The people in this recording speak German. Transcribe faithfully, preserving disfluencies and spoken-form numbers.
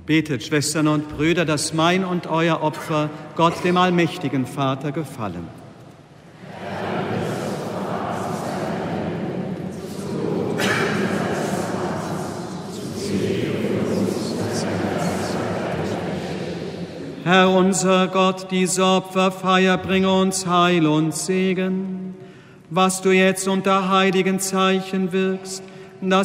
Betet, Schwestern und Brüder, dass mein und euer Opfer Gott, dem allmächtigen Vater, gefallen. Herr unser Gott, diese Opferfeier bringe uns Heil und Segen. Was du jetzt unter heiligen Zeichen wirkst, dass